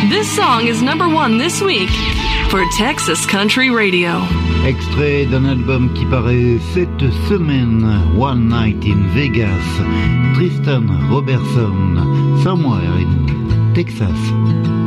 This song is #1 this week for Texas Country Radio. Extrait d'un album qui paraît cette semaine, One Night in Vegas, Tristan Robertson, Somewhere in Texas.